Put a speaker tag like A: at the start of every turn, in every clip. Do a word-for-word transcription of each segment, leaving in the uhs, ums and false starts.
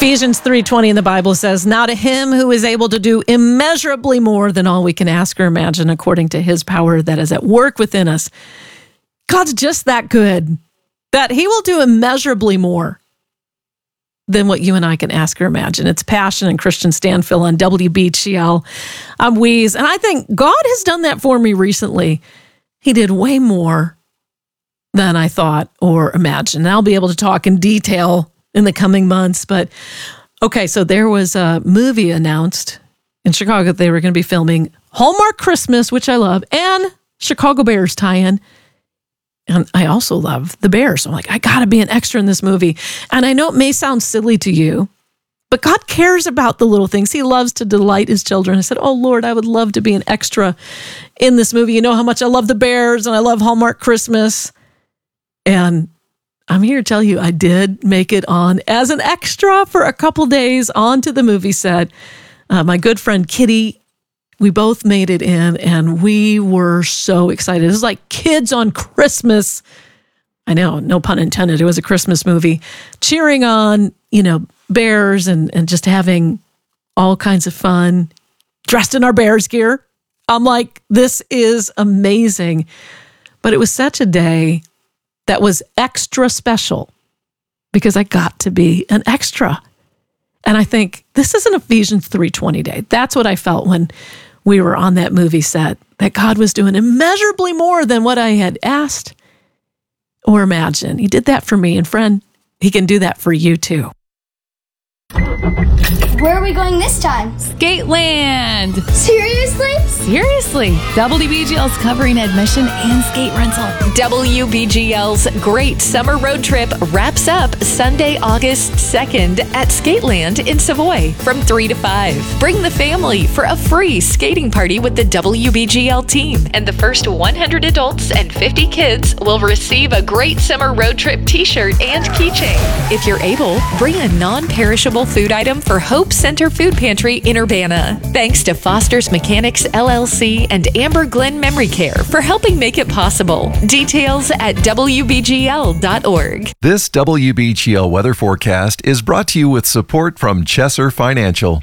A: Ephesians three twenty in the Bible says, "Now to him who is able to do immeasurably more than all we can ask or imagine according to his power that is at work within us." God's just that good that he will do immeasurably more than what you and I can ask or imagine. It's Passion and Christian Stanfill on W B G L. I'm Weeze, and I think God has done that for me recently. He did way more than I thought or imagined. And I'll be able to talk in detail in the coming months. But okay, so there was a movie announced in Chicago that they were going to be filming Hallmark Christmas, which I love, and Chicago Bears tie-in. And I also love the Bears. So I'm like, I got to be an extra in this movie. And I know it may sound silly to you, but God cares about the little things. He loves to delight his children. I said, oh, Lord, I would love to be an extra in this movie. You know how much I love the Bears and I love Hallmark Christmas. And I'm here to tell you, I did make it on as an extra for a couple days onto the movie set. Uh, my good friend Kitty, we both made it in, and we were so excited. It was like kids on Christmas. I know, no pun intended. It was a Christmas movie, cheering on, you know, bears and, and just having all kinds of fun, dressed in our Bears gear. I'm like, this is amazing. But it was such a day that was extra special because I got to be an extra. And I think this is an Ephesians three twenty day. That's what I felt when we were on that movie set, that God was doing immeasurably more than what I had asked or imagined. He did that for me. And friend, he can do that for you too.
B: Where are we going this time?
C: Skateland!
B: Seriously?
C: Seriously. W B G L's covering admission and skate rental.
D: W B G L's Great Summer Road Trip wraps up Sunday, August second at Skateland in Savoy from three to five. Bring the family for a free skating party with the W B G L team. And the first one hundred adults and fifty kids will receive a Great Summer Road Trip t-shirt and keychain. If you're able, bring a non-perishable food item for Hope Center Food Pantry in Urbana. Thanks to Foster's Mechanics L L C and Amber Glen Memory Care for helping make it possible. Details at W B G L dot org.
E: This W B G L weather forecast is brought to you with support from Chesser Financial.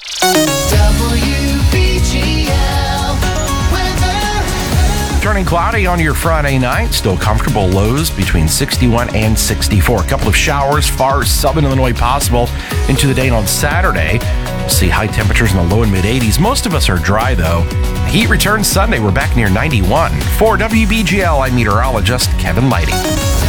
F: W B G L weather.
G: Turning cloudy on your Friday night. Still comfortable lows between sixty-one and sixty-four. A couple of showers far southern Illinois possible into the day on Saturday. We'll see high temperatures in the low and mid eighties. Most of us are dry though. Heat returns Sunday. We're back near ninety-one. For W B G L, I'm meteorologist Kevin Lighty.